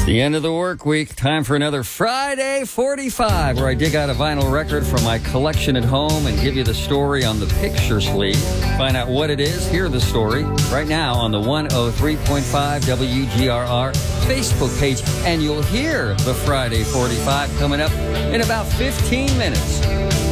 The end of the work week. Time for another Friday 45, where I dig out a vinyl record from my collection at home and give you the story on the picture sleeve. Find out what it is, hear the story right now on the 103.5 WGRR Facebook page. And you'll hear the Friday 45 coming up in about 15 minutes.